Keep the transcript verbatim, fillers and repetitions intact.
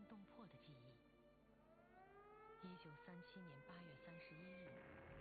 惊动魄的记忆。一九三七年八月三十一日，